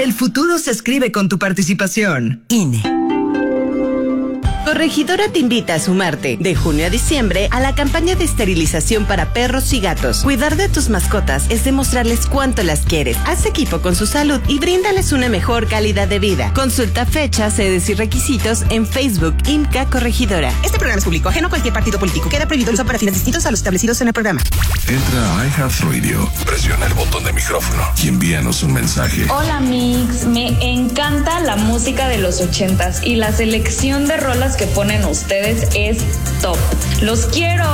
El futuro se escribe con tu participación. INE. Corregidora te invita a sumarte de junio a diciembre a la campaña de esterilización para perros y gatos. Cuidar de tus mascotas es demostrarles cuánto las quieres. Haz equipo con su salud y bríndales una mejor calidad de vida. Consulta fechas, sedes y requisitos en Facebook IMCA Corregidora. Este programa es público, ajeno a cualquier partido político. Queda prohibido el uso para fines distintos a los establecidos en el programa. Entra a iHeartRadio, presiona el botón de micrófono y envíanos un mensaje. Hola Mix, me encanta la música de los 80s y la selección de rolas que ponen ustedes es top. ¡Los quiero!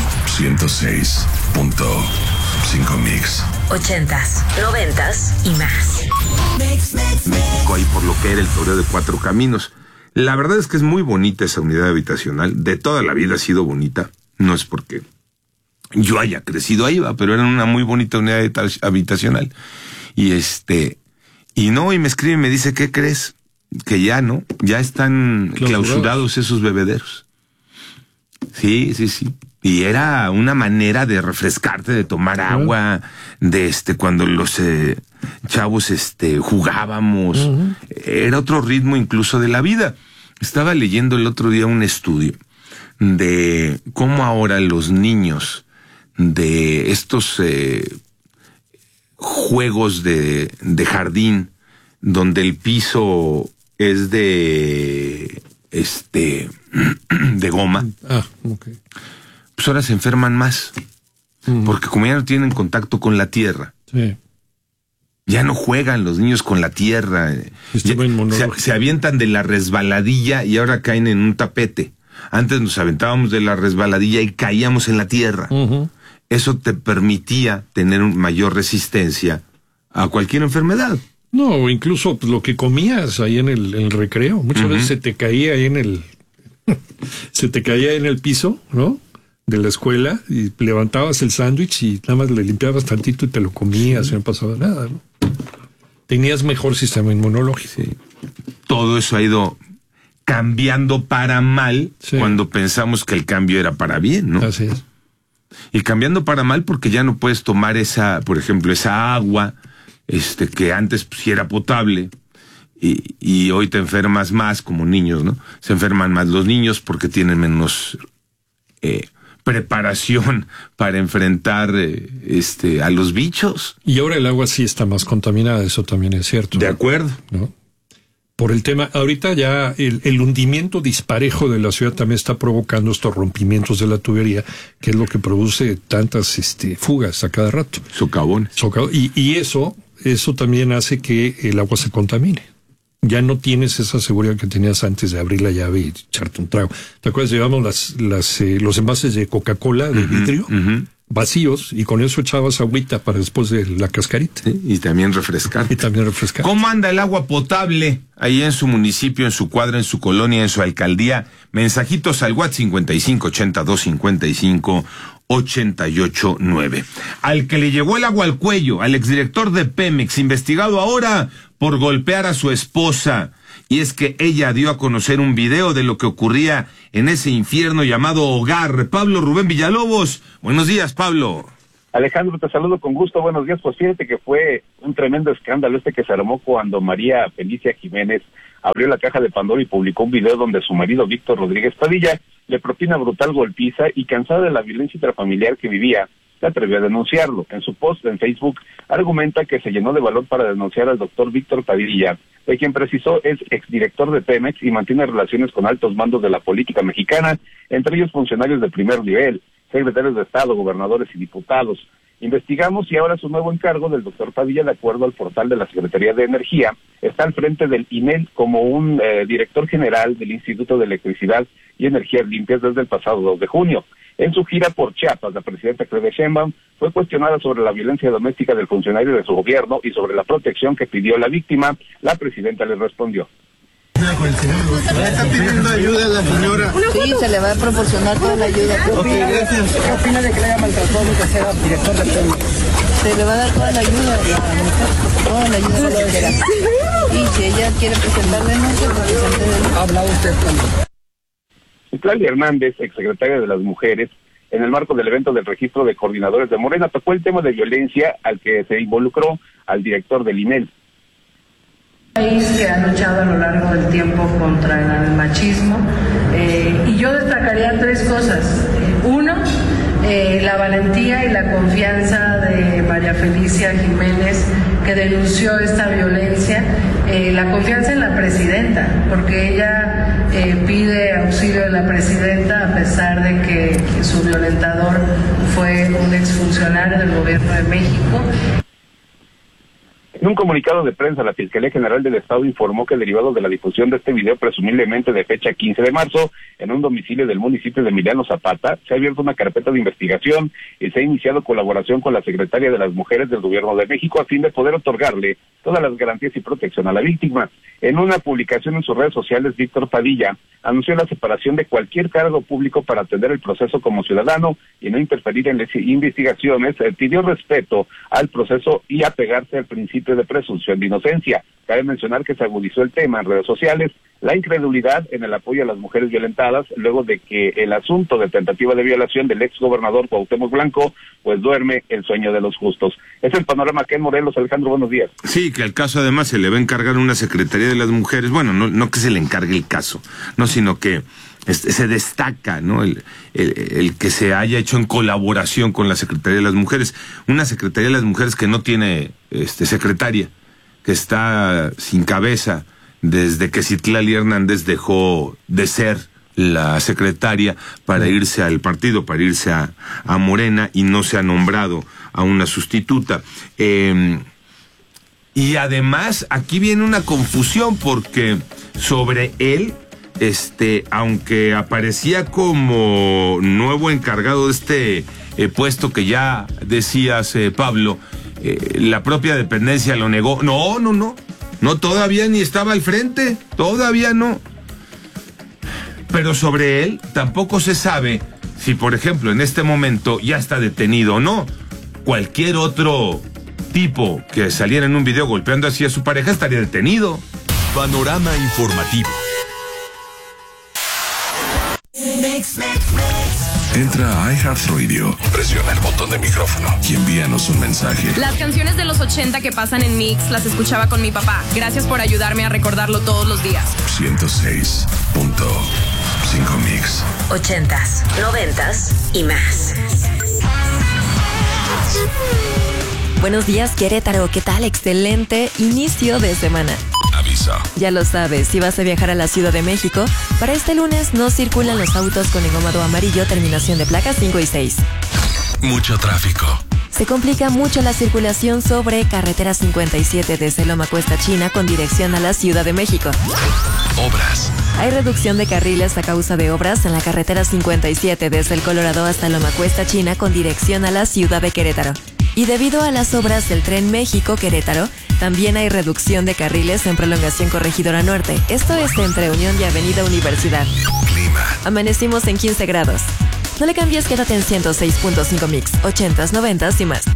106.5 Mix. 80s, 90s y más. Ahí por lo que era el toreo de Cuatro Caminos. La verdad es que es muy bonita esa unidad habitacional. De toda la vida ha sido bonita. No es porque yo haya crecido ahí, pero era una muy bonita unidad habitacional. Y y me escribe y me dice, ¿qué crees? Que ya, ¿no? Ya están clausurados esos bebederos. Sí. Y era una manera de refrescarte, de tomar agua, de cuando los chavos jugábamos. Era otro ritmo incluso de la vida. Estaba leyendo el otro día un estudio de cómo ahora los niños de estos juegos de jardín, donde el piso es de goma. Okay. Pues ahora se enferman más. Porque como ya no tienen contacto con la tierra. Sí. Ya no juegan los niños con la tierra. Se avientan de la resbaladilla y ahora caen en un tapete. Antes nos aventábamos de la resbaladilla y caíamos en la tierra. Eso te permitía tener mayor resistencia a cualquier enfermedad. No, o incluso pues, lo que comías ahí en el recreo. Muchas veces se te caía ahí se te caía en el piso, ¿no? De la escuela, y levantabas el sándwich y nada más le limpiabas tantito y te lo comías, y no pasaba nada, ¿no? Tenías mejor sistema inmunológico. Sí. Todo eso ha ido cambiando para mal cuando pensamos que el cambio era para bien, ¿no? Así es. Y cambiando para mal porque ya no puedes tomar por ejemplo, esa agua que antes sí era potable, y hoy te enfermas más como niños, ¿no? Se enferman más los niños porque tienen menos preparación para enfrentar a los bichos. Y ahora el agua sí está más contaminada, eso también es cierto. De acuerdo. ¿No? Por el tema, ahorita ya el hundimiento disparejo de la ciudad también está provocando estos rompimientos de la tubería, que es lo que produce tantas fugas a cada rato. Socavones. Y eso también hace que el agua se contamine. Ya no tienes esa seguridad que tenías antes de abrir la llave y echarte un trago. ¿Te acuerdas? Llevamos los envases de Coca-Cola de vidrio vacíos, y con eso echabas agüita para después de la cascarita. Sí, y también refrescar. ¿Cómo anda el agua potable ahí en su municipio, en su cuadra, en su colonia, en su alcaldía? Mensajitos al WhatsApp 5582558889. Al que le llegó el agua al cuello, al exdirector de Pemex, investigado ahora por golpear a su esposa. Y es que ella dio a conocer un video de lo que ocurría en ese infierno llamado hogar. Pablo Rubén Villalobos. Buenos días, Pablo. Alejandro, te saludo con gusto. Buenos días. Pues fíjate que fue un tremendo escándalo que se armó cuando María Felicia Jiménez abrió la caja de Pandora y publicó un video donde su marido Víctor Rodríguez Padilla le propina brutal golpiza, y cansada de la violencia intrafamiliar que vivía, se atrevió a denunciarlo. En su post en Facebook argumenta que se llenó de valor para denunciar al doctor Víctor Padilla, de quien precisó es exdirector de Pemex y mantiene relaciones con altos mandos de la política mexicana, entre ellos funcionarios de primer nivel, secretarios de Estado, gobernadores y diputados. Investigamos y ahora su nuevo encargo del doctor Padilla, de acuerdo al portal de la Secretaría de Energía, está al frente del INEL como un director general del Instituto de Electricidad y Energías Limpias desde el pasado 2 de junio. En su gira por Chiapas, la presidenta Claudia Sheinbaum fue cuestionada sobre la violencia doméstica del funcionario de su gobierno y sobre la protección que pidió la víctima. La presidenta le respondió. ¿Está pidiendo ayuda a la señora? Sí, se le va a proporcionar toda la ayuda. ¿Qué opina de que le haya maltratado que sea director de Pemex? Se le va a dar toda la ayuda que quiera. Y si ella quiere presentar denuncia, pues presente denuncia. ¿Habla usted también? Claudia Hernández, exsecretaria de las Mujeres, en el marco del evento del registro de coordinadores de Morena, tocó el tema de violencia al que se involucró al director del INEL. ha luchado a lo largo del tiempo contra el machismo. Y yo destacaría 3 cosas. Uno, la valentía y la confianza de María Felicia Jiménez, que denunció esta violencia, la confianza en la presidenta, porque ella pide auxilio de la presidenta a pesar de que su violentador fue un exfuncionario del gobierno de México. En un comunicado de prensa, la Fiscalía General del Estado informó que derivado de la difusión de este video, presumiblemente de fecha 15 de marzo, en un domicilio del municipio de Emiliano Zapata, se ha abierto una carpeta de investigación y se ha iniciado colaboración con la Secretaría de las Mujeres del Gobierno de México a fin de poder otorgarle todas las garantías y protección a la víctima. En una publicación en sus redes sociales, Víctor Padilla anunció la separación de cualquier cargo público para atender el proceso como ciudadano y no interferir en las investigaciones. Pidió respeto al proceso y apegarse al principio de presunción de inocencia. Cabe mencionar que se agudizó el tema en redes sociales, la incredulidad en el apoyo a las mujeres violentadas, luego de que el asunto de tentativa de violación del exgobernador Cuauhtémoc Blanco, pues duerme el sueño de los justos. Es el panorama que en Morelos. Alejandro, buenos días. Sí, que al caso además se le va a encargar una Secretaría de las Mujeres, bueno, no que se le encargue el caso, no, sino que se destaca, ¿no? El que se haya hecho en colaboración con la Secretaría de las Mujeres, una Secretaría de las Mujeres que no tiene secretaria, que está sin cabeza desde que Citlali Hernández dejó de ser la secretaria para irse al partido, para irse a Morena, y no se ha nombrado a una sustituta. Y además aquí viene una confusión porque sobre él, aunque aparecía como nuevo encargado de este puesto que ya decías, Pablo, la propia dependencia lo negó. No, todavía ni estaba al frente, todavía no. Pero sobre él tampoco se sabe si, por ejemplo, en este momento ya está detenido o no. Cualquier otro tipo que saliera en un video golpeando así a su pareja estaría detenido. Panorama informativo. Entra a iHeartRadio, presiona el botón de micrófono y envíanos un mensaje. Las canciones de los 80 que pasan en Mix las escuchaba con mi papá. Gracias por ayudarme a recordarlo todos los días. 106.5 Mix. 80s, 90s y más. Buenos días, Querétaro. ¿Qué tal? Excelente inicio de semana. Aviso. Ya lo sabes, si vas a viajar a la Ciudad de México, para este lunes no circulan los autos con engomado amarillo, terminación de placas 5 y 6. Mucho tráfico. Se complica mucho la circulación sobre carretera 57 desde Loma Cuesta China con dirección a la Ciudad de México. Obras. Hay reducción de carriles a causa de obras en la carretera 57 desde el Colorado hasta Loma Cuesta China con dirección a la Ciudad de Querétaro. Y debido a las obras del Tren México-Querétaro, también hay reducción de carriles en prolongación Corregidora Norte. Esto es entre Unión y Avenida Universidad. Clima. Amanecimos en 15 grados. No le cambies, quédate en 106.5 Mix, 80s, 90s y más.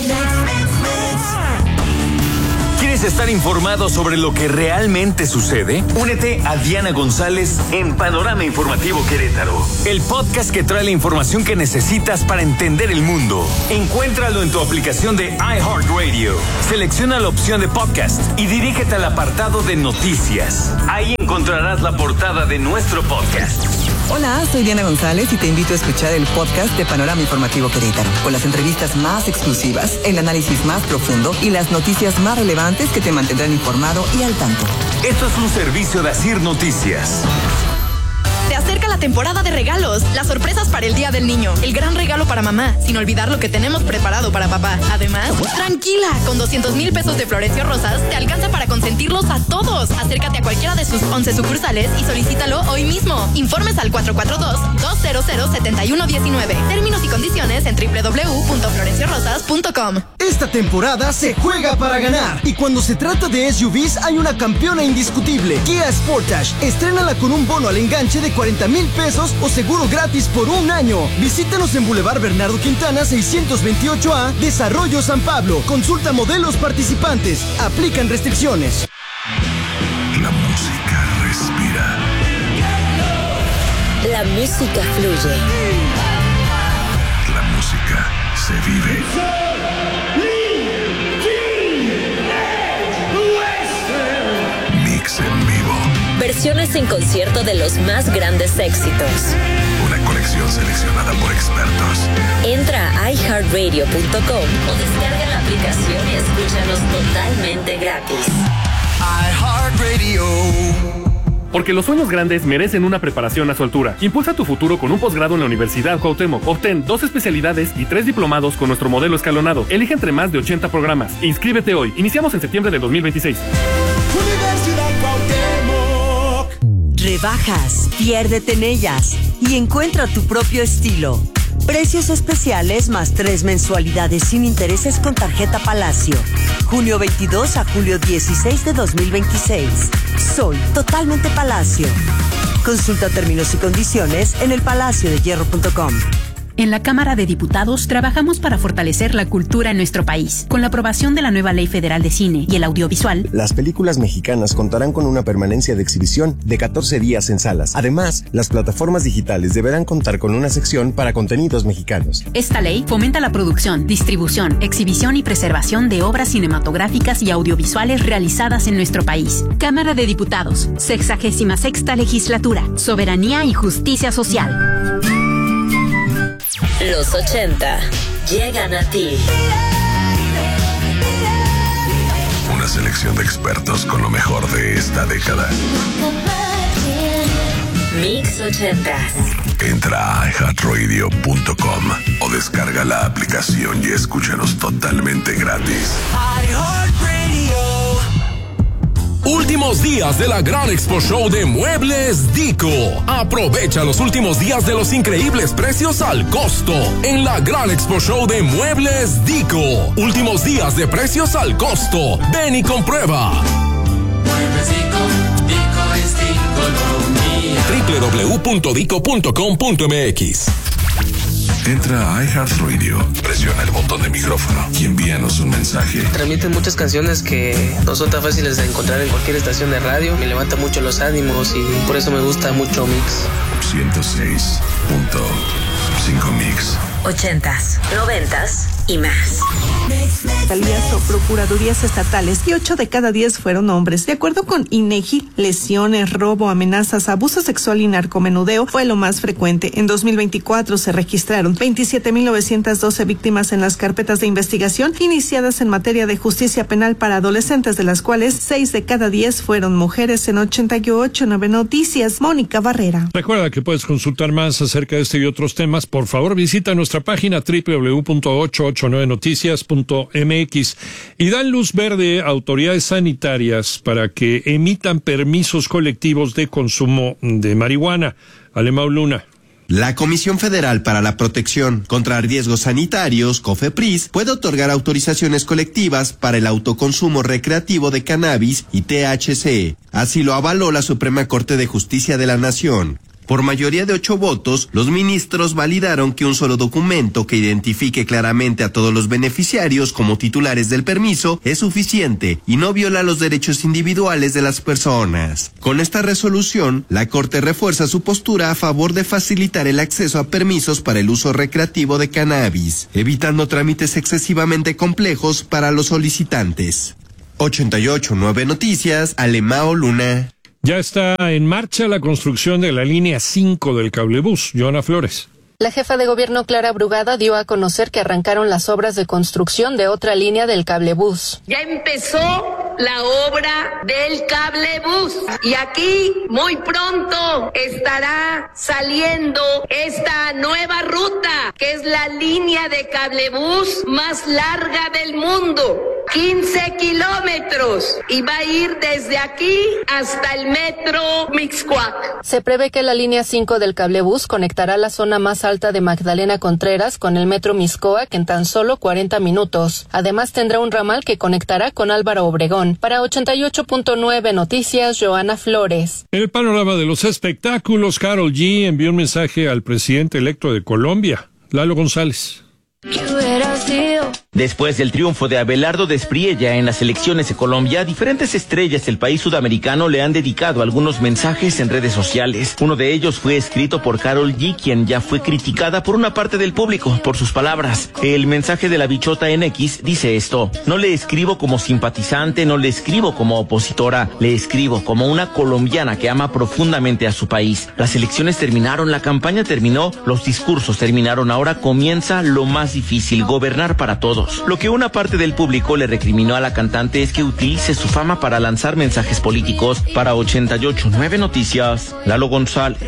¿Quieres estar informado sobre lo que realmente sucede? Únete a Diana González en Panorama Informativo Querétaro, el podcast que trae la información que necesitas para entender el mundo. Encuéntralo en tu aplicación de iHeartRadio. Selecciona la opción de podcast y dirígete al apartado de noticias. Ahí encontrarás la portada de nuestro podcast. Hola, soy Diana González y te invito a escuchar el podcast de Panorama Informativo Querétaro, con las entrevistas más exclusivas, el análisis más profundo y las noticias más relevantes que te mantendrán informado y al tanto. Esto es un servicio de Asir Noticias. Se acerca la temporada de regalos, las sorpresas para el Día del Niño, el gran regalo para mamá, sin olvidar lo que tenemos preparado para papá. Además, tranquila, con 200,000 pesos de Florencio Rosas te alcanza para consentirlos a todos. Acércate a cualquiera de sus 11 sucursales y solicítalo hoy mismo. Informes al 442-200-7119. Términos y condiciones en www.florenciorosas.com. Esta temporada se juega para ganar y cuando se trata de SUVs hay una campeona indiscutible. Kia Sportage. Estrénala con un bono al enganche de 40,000 pesos o seguro gratis por un año. Visítanos en Boulevard Bernardo Quintana 628A, Desarrollo San Pablo. Consulta modelos participantes. Aplican restricciones. La música respira. La música fluye. La música se vive. Mix Versiones en concierto de los más grandes éxitos. Una colección seleccionada por expertos. Entra a iHeartRadio.com o descarga la aplicación y escúchanos totalmente gratis. iHeartRadio. Porque los sueños grandes merecen una preparación a su altura. Impulsa tu futuro con un posgrado en la Universidad Cuauhtémoc. Obtén 2 especialidades y 3 diplomados con nuestro modelo escalonado. Elige entre más de 80 programas. Inscríbete hoy. Iniciamos en septiembre de 2026. Universidad Cuauhtémoc. Rebajas, piérdete en ellas y encuentra tu propio estilo. Precios especiales más 3 mensualidades sin intereses con tarjeta Palacio. Junio 22 a julio 16 de 2026. Soy totalmente Palacio. Consulta términos y condiciones en elpalaciodehierro.com. En la Cámara de Diputados trabajamos para fortalecer la cultura en nuestro país. Con la aprobación de la nueva Ley Federal de Cine y el Audiovisual, las películas mexicanas contarán con una permanencia de exhibición de 14 días en salas. Además, las plataformas digitales deberán contar con una sección para contenidos mexicanos. Esta ley fomenta la producción, distribución, exhibición y preservación de obras cinematográficas y audiovisuales realizadas en nuestro país. Cámara de Diputados, 66ª Legislatura, Soberanía y Justicia Social. Los 80 llegan a ti. Una selección de expertos con lo mejor de esta década. Mix 80s. Entra a iHeartRadio.com o descarga la aplicación y escúchanos totalmente gratis. Últimos días de la Gran Expo Show de Muebles Dico. Aprovecha los últimos días de los increíbles precios al costo en la Gran Expo Show de Muebles Dico. Últimos días de precios al costo. Ven y comprueba. Muebles Dico, Dico es Dico, www.dico.com.mx. Entra a iHeartRadio, presiona el botón de micrófono y envíanos un mensaje. Transmiten muchas canciones que no son tan fáciles de encontrar en cualquier estación de radio. Me levanta mucho los ánimos y por eso me gusta mucho Mix. 106.5 Mix. 80s, 90s y más. Fiscalías o procuradurías estatales y 8 de cada 10 fueron hombres. De acuerdo con INEGI, lesiones, robo, amenazas, abuso sexual y narcomenudeo fue lo más frecuente. En 2024 se registraron 27.912 víctimas en las carpetas de investigación iniciadas en materia de justicia penal para adolescentes, de las cuales 6 de cada 10 fueron mujeres. En 88.9 Noticias, Mónica Barrera. Recuerda que puedes consultar más acerca de este y otros temas. Por favor, visita nuestra página www.889noticias.mx y dan luz verde a autoridades sanitarias para que emitan permisos colectivos de consumo de marihuana. Alemão Luna. La Comisión Federal para la Protección contra Riesgos Sanitarios, COFEPRIS, puede otorgar autorizaciones colectivas para el autoconsumo recreativo de cannabis y THC. Así lo avaló la Suprema Corte de Justicia de la Nación. Por mayoría de 8 votos, los ministros validaron que un solo documento que identifique claramente a todos los beneficiarios como titulares del permiso es suficiente y no viola los derechos individuales de las personas. Con esta resolución, la Corte refuerza su postura a favor de facilitar el acceso a permisos para el uso recreativo de cannabis, evitando trámites excesivamente complejos para los solicitantes. 88.9 Noticias, Alemão Luna. Ya está en marcha la construcción de la línea 5 del cablebús. Joana Flores. La jefa de gobierno Clara Brugada dio a conocer que arrancaron las obras de construcción de otra línea del cablebús. Ya empezó la obra del cablebús y aquí muy pronto estará saliendo esta nueva ruta, que es la línea de cablebús más larga del mundo. 15 kilómetros y va a ir desde aquí hasta el metro Mixcoac. Se prevé que la línea 5 del cablebús conectará la zona más alta de Magdalena Contreras con el metro Mixcoac en tan solo 40 minutos. Además tendrá un ramal que conectará con Álvaro Obregón. Para 88.9 Noticias, Joana Flores. En el panorama de los espectáculos, Karol G envió un mensaje al presidente electo de Colombia, Lalo González. Después del triunfo de Abelardo Despriella en las elecciones de Colombia, diferentes estrellas del país sudamericano le han dedicado algunos mensajes en redes sociales. Uno de ellos fue escrito por Karol G, quien ya fue criticada por una parte del público por sus palabras. El mensaje de la bichota en X dice esto: no le escribo como simpatizante, no le escribo como opositora, le escribo como una colombiana que ama profundamente a su país. Las elecciones terminaron, la campaña terminó, los discursos terminaron, ahora comienza lo más difícil, gobernar para todos. Lo que una parte del público le recriminó a la cantante es que utilice su fama para lanzar mensajes políticos. Para 88.9 Noticias, Lalo González.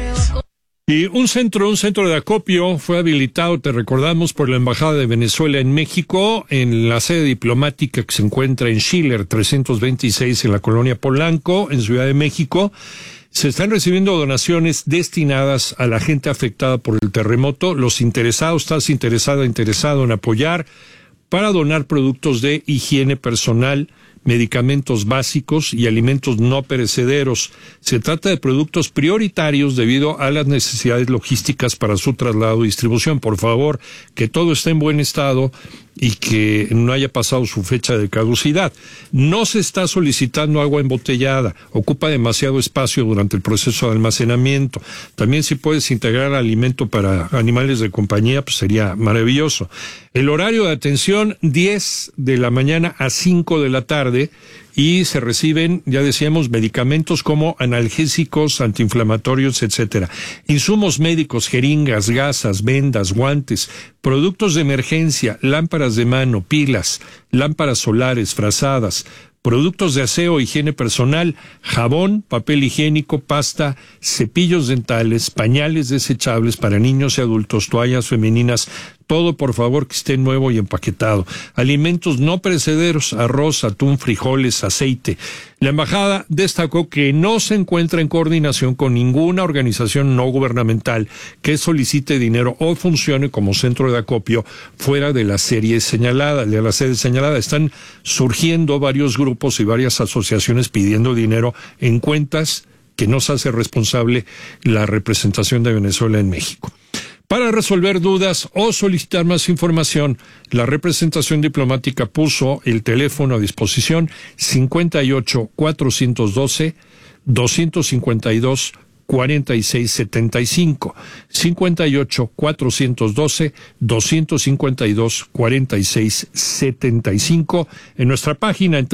Y un centro de acopio fue habilitado, te recordamos, por la Embajada de Venezuela en México, en la sede diplomática que se encuentra en Schiller 326 en la colonia Polanco, en Ciudad de México. Se están recibiendo donaciones destinadas a la gente afectada por el terremoto. Los interesados, estás interesado en apoyar para donar productos de higiene personal, medicamentos básicos y alimentos no perecederos. Se trata de productos prioritarios debido a las necesidades logísticas para su traslado y distribución. Por favor, que todo esté en buen estado y que no haya pasado su fecha de caducidad. No se está solicitando agua embotellada, ocupa demasiado espacio durante el proceso de almacenamiento. También si puedes integrar alimento para animales de compañía, pues sería maravilloso. El horario de atención, 10 de la mañana a 5 de la tarde, y se reciben, ya decíamos, medicamentos como analgésicos, antiinflamatorios, etcétera. Insumos médicos, jeringas, gasas, vendas, guantes, productos de emergencia, lámparas de mano, pilas, lámparas solares, frazadas, productos de aseo, higiene personal, jabón, papel higiénico, pasta, cepillos dentales, pañales desechables para niños y adultos, toallas femeninas, todo por favor que esté nuevo y empaquetado. Alimentos no perecederos, arroz, atún, frijoles, aceite. La embajada destacó que no se encuentra en coordinación con ninguna organización no gubernamental que solicite dinero o funcione como centro de acopio fuera de la sede señalada. Están surgiendo varios grupos y varias asociaciones pidiendo dinero en cuentas que no se hace responsable la representación de Venezuela en México. Para resolver dudas o solicitar más información, la representación diplomática puso el teléfono a disposición 58-412-252-4675. 58-412-252-4675. En nuestra página en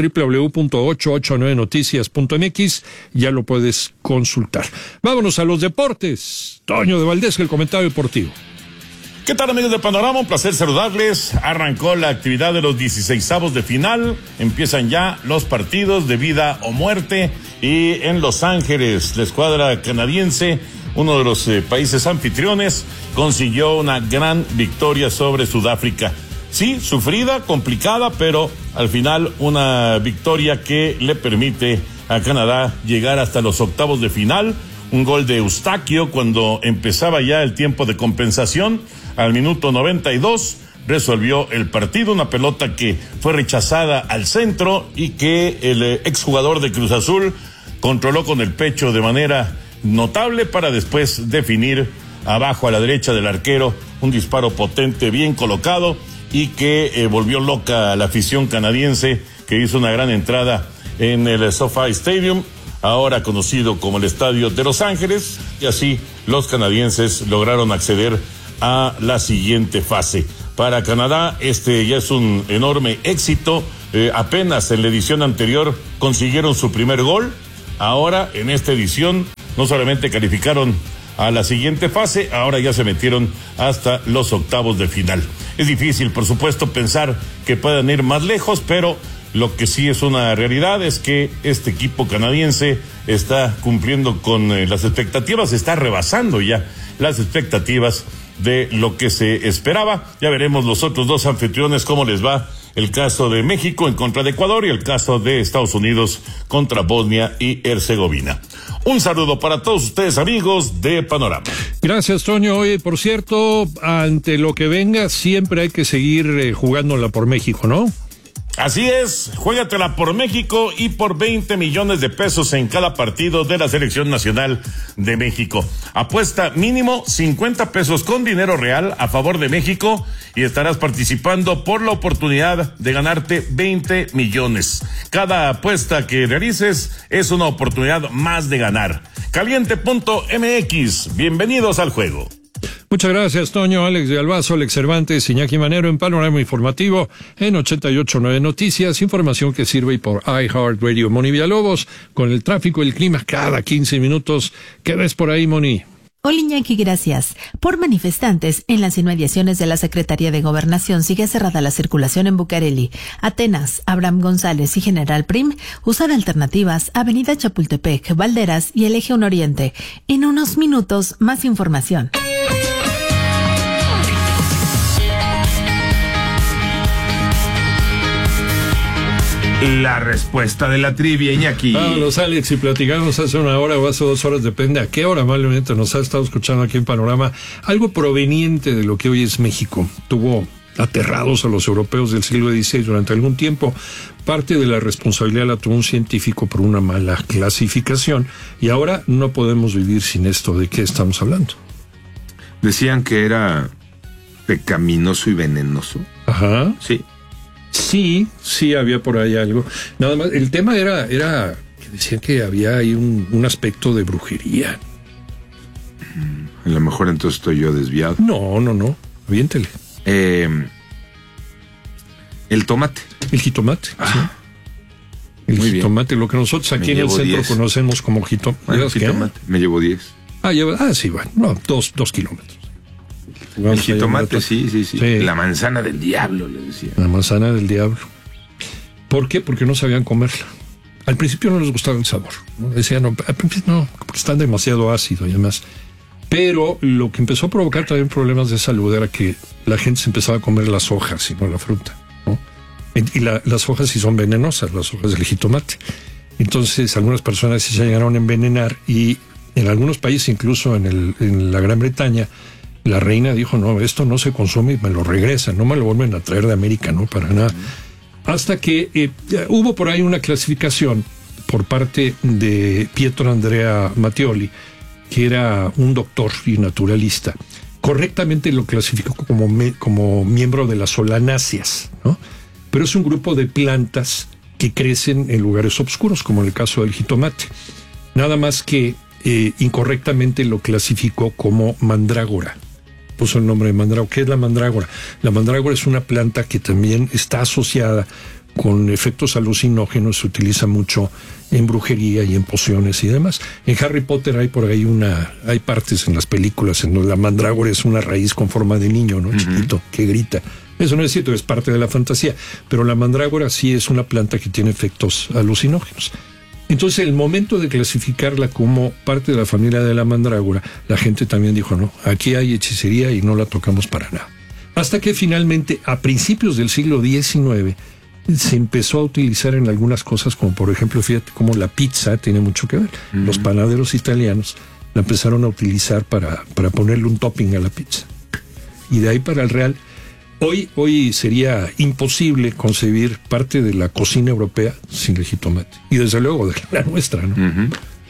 www.889noticias.mx ya lo puedes consultar. Vámonos a los deportes. Toño de Valdés, el comentario deportivo. ¿Qué tal, amigos de Panorama? Un placer saludarles. Arrancó la actividad de los 16avos de final. Empiezan ya los partidos de vida o muerte. Y en Los Ángeles, la escuadra canadiense, uno de los países anfitriones, consiguió una gran victoria sobre Sudáfrica. Sí, sufrida, complicada, pero al final una victoria que le permite a Canadá llegar hasta los octavos de final. Un gol de Eustaquio cuando empezaba ya el tiempo de compensación. Al minuto 92 resolvió el partido, una pelota que fue rechazada al centro y que el exjugador de Cruz Azul controló con el pecho de manera notable para después definir abajo a la derecha del arquero, un disparo potente, bien colocado, y que volvió loca a la afición canadiense, que hizo una gran entrada en el SoFi Stadium, ahora conocido como el Estadio de Los Ángeles, y así los canadienses lograron acceder a la siguiente fase. Para Canadá este ya es un enorme éxito. Apenas en la edición anterior consiguieron su primer gol. Ahora en esta edición no solamente calificaron a la siguiente fase, ahora ya se metieron hasta los octavos de final. Es difícil, por supuesto, pensar que puedan ir más lejos, pero lo que sí es una realidad es que este equipo canadiense está cumpliendo con las expectativas, está rebasando ya las expectativas de lo que se esperaba. Ya veremos los otros dos anfitriones cómo les va. El caso de México en contra de Ecuador y el caso de Estados Unidos contra Bosnia y Herzegovina. Un saludo para todos ustedes, amigos de Panorama. Gracias, Toño. Oye, por cierto, ante lo que venga, siempre hay que seguir jugándola por México, ¿no? Así es, juégatela por México y por 20 millones de pesos en cada partido de la Selección Nacional de México. Apuesta mínimo 50 pesos con dinero real a favor de México y estarás participando por la oportunidad de ganarte 20 millones. Cada apuesta que realices es una oportunidad más de ganar. Caliente.mx, bienvenidos al juego. Muchas gracias, Toño, Alex de Albazo, Alex Cervantes, Iñaki Manero en Panorama Informativo en 88.9 Noticias, información que sirve por iHeartRadio. Moni Villalobos, con el tráfico y el clima cada 15 minutos. ¿Qué ves por ahí, Moni? Hola, Iñaki, gracias. Por manifestantes, en las inmediaciones de la Secretaría de Gobernación sigue cerrada la circulación en Bucareli, Atenas, Abraham González y General Prim. Usan alternativas Avenida Chapultepec, Valderas y el Eje 1 Oriente. En unos minutos, más información. La respuesta de la trivia, Iñaki. Vámonos, Alex, y platicamos hace una hora o hace 2 horas, depende a qué hora amablemente nos ha estado escuchando aquí en Panorama, algo proveniente de lo que hoy es México. Tuvo aterrados a los europeos del siglo XVI durante algún tiempo. Parte de la responsabilidad la tuvo un científico por una mala clasificación y ahora no podemos vivir sin esto. ¿De qué estamos hablando? Decían que era pecaminoso y venenoso. Ajá. Sí. Sí, había por ahí algo. Nada más, el tema era que decían que había ahí un aspecto de brujería. A lo mejor entonces estoy yo desviado. No, aviéntele. El tomate. El jitomate, sí. El jitomate, lo que nosotros aquí en el centro 10. Conocemos como jitomate. Bueno, jitomate. Me llevo 10. Sí, bueno, no, 2 kilómetros. El jitomate, sí. La manzana del diablo, le decía. La manzana del diablo. ¿Por qué? Porque no sabían comerla. Al principio no les gustaba el sabor, ¿no? Decían, no, al principio no, porque están demasiado ácido y demás. Pero lo que empezó a provocar también problemas de salud era que la gente se empezaba a comer las hojas y no la fruta, ¿no? Y las hojas sí son venenosas, las hojas del jitomate. Entonces algunas personas sí se llegaron a envenenar y en algunos países, incluso en la Gran Bretaña, la reina dijo, no, esto no se consume y me lo regresan, no me lo vuelven a traer de América, no, para nada. Hasta que hubo por ahí una clasificación por parte de Pietro Andrea Mattioli, que era un doctor y naturalista. Correctamente lo clasificó como miembro de las solanáceas, ¿no? Pero es un grupo de plantas que crecen en lugares oscuros, como en el caso del jitomate. Nada más que incorrectamente lo clasificó como mandrágora. Puso el nombre de mandrágora. ¿Qué es la mandrágora? La mandrágora es una planta que también está asociada con efectos alucinógenos, se utiliza mucho en brujería y en pociones y demás. En Harry Potter hay por ahí hay partes en las películas en donde la mandrágora es una raíz con forma de niño, ¿no? Chiquito, que grita. Eso no es cierto, es parte de la fantasía, pero la mandrágora sí es una planta que tiene efectos alucinógenos. Entonces, el momento de clasificarla como parte de la familia de la mandrágora, la gente también dijo, no, aquí hay hechicería y no la tocamos para nada. Hasta que finalmente, a principios del siglo XIX, se empezó a utilizar en algunas cosas, como por ejemplo, fíjate cómo la pizza tiene mucho que ver. Los panaderos italianos la empezaron a utilizar para ponerle un topping a la pizza. Y de ahí para el real, hoy sería imposible concebir parte de la cocina europea sin el jitomate. Y desde luego de la nuestra, ¿no?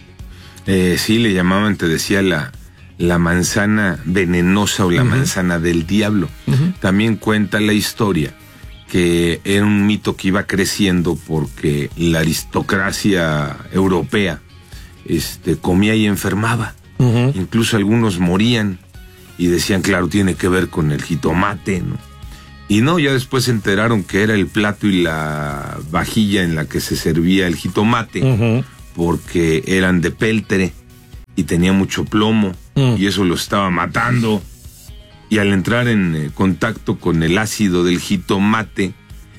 Sí, le llamaban, te decía, la manzana venenosa o la manzana del diablo. También cuenta la historia que era un mito que iba creciendo porque la aristocracia europea comía y enfermaba. Incluso algunos morían y decían, claro, tiene que ver con el jitomate, ¿no? Y no, ya después se enteraron que era el plato y la vajilla en la que se servía el jitomate, porque eran de peltre y tenía mucho plomo, y eso lo estaba matando. Y al entrar en contacto con el ácido del jitomate,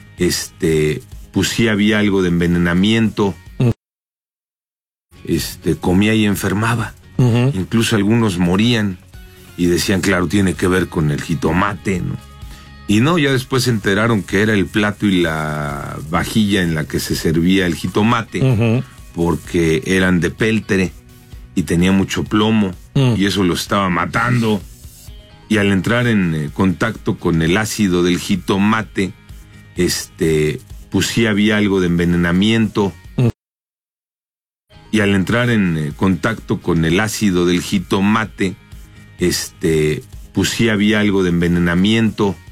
pues sí había algo de envenenamiento. Comía y enfermaba. Incluso algunos morían y decían, claro, tiene que ver con el jitomate, ¿no? Y no, ya después se enteraron que era el plato y la vajilla en la que se servía el jitomate, porque eran de peltre y tenía mucho plomo, y eso lo estaba matando. Y al entrar en contacto con el ácido del jitomate, pues sí había algo de envenenamiento. Y al entrar en contacto con el ácido del jitomate, pues sí había algo de envenenamiento.